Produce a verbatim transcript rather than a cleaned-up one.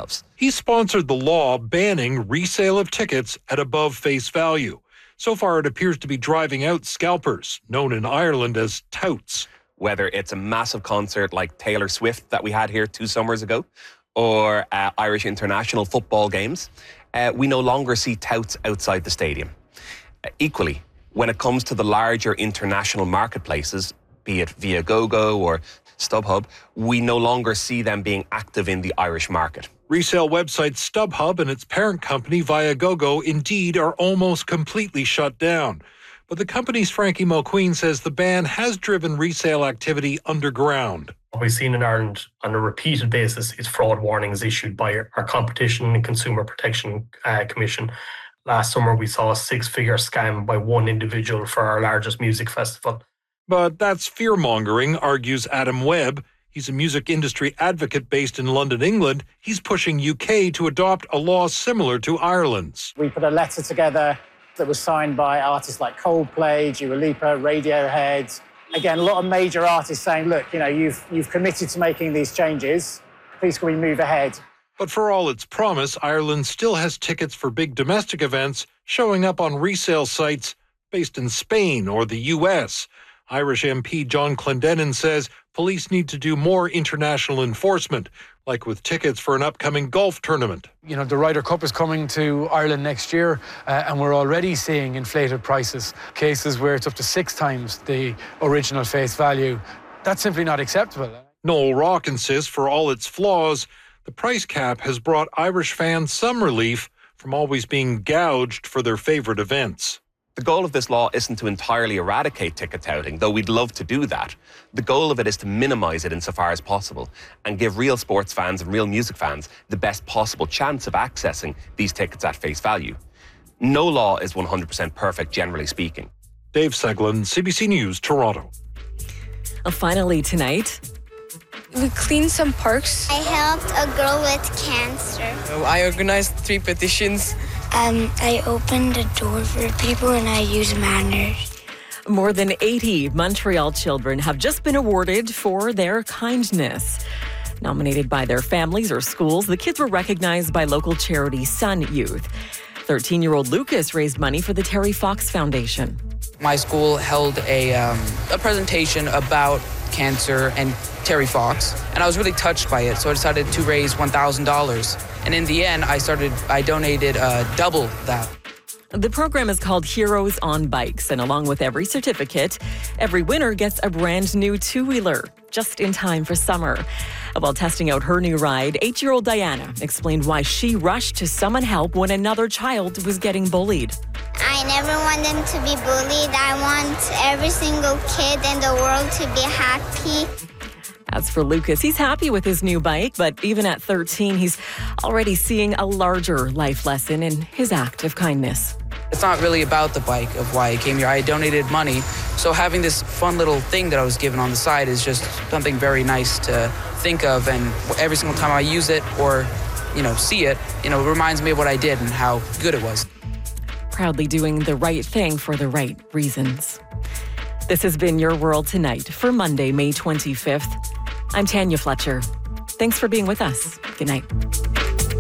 themselves. He sponsored the law banning resale of tickets at above face value. So far, it appears to be driving out scalpers, known in Ireland as touts. Whether it's a massive concert like Taylor Swift that we had here two summers ago, or uh, Irish international football games, uh, we no longer see touts outside the stadium. Uh, equally, when it comes to the larger international marketplaces, be it Viagogo or StubHub, we no longer see them being active in the Irish market. Resale website StubHub and its parent company Viagogo indeed are almost completely shut down. But the company's Frankie Mulqueen says the ban has driven resale activity underground. What we've seen in Ireland on a repeated basis is fraud warnings issued by our Competition and Consumer Protection uh, Commission. Last summer, we saw a six-figure scam by one individual for our largest music festival. But that's fear-mongering, argues Adam Webb. He's a music industry advocate based in London, England. He's pushing U K to adopt a law similar to Ireland's. We put a letter together that was signed by artists like Coldplay, Dua Lipa, Radiohead. Again, a lot of major artists saying, look, you know, you've you've committed to making these changes. Please can we move ahead? But for all its promise, Ireland still has tickets for big domestic events showing up on resale sites based in Spain or the U S. Irish M P John Clendenin says police need to do more international enforcement, like with tickets for an upcoming golf tournament. You know, the Ryder Cup is coming to Ireland next year, uh, and we're already seeing inflated prices, cases where it's up to six times the original face value. That's simply not acceptable. Noel Rock insists for all its flaws, the price cap has brought Irish fans some relief from always being gouged for their favourite events. The goal of this law isn't to entirely eradicate ticket touting, though we'd love to do that. The goal of it is to minimise it insofar as possible and give real sports fans and real music fans the best possible chance of accessing these tickets at face value. No law is one hundred percent perfect, generally speaking. Dave Seglin, C B C News, Toronto. Uh, finally tonight, we cleaned some parks. I helped a girl with cancer. I organized three petitions. Um, I opened the door for people and I use manners. More than eighty Montreal children have just been awarded for their kindness. Nominated by their families or schools, the kids were recognized by local charity Sun Youth. thirteen-year-old Lucas raised money for the Terry Fox Foundation. My school held a, um, a presentation about cancer and Terry Fox, and I was really touched by it, so I decided to raise one thousand dollars. And in the end, I started, I donated uh, double that. The program is called Heroes on Bikes, and along with every certificate, every winner gets a brand new two-wheeler, just in time for summer. While testing out her new ride, eight-year-old Diana explained why she rushed to summon help when another child was getting bullied. I never want them to be bullied. I want every single kid in the world to be happy. As for Lucas, he's happy with his new bike, but even at thirteen, he's already seeing a larger life lesson in his act of kindness. It's not really about the bike of why I came here. I donated money, so having this fun little thing that I was given on the side is just something very nice to think of, and every single time I use it or, you know, see it, you know, it reminds me of what I did and how good it was. Proudly doing the right thing for the right reasons. This has been Your World Tonight for Monday, May twenty-fifth. I'm Tanya Fletcher. Thanks for being with us. Good night.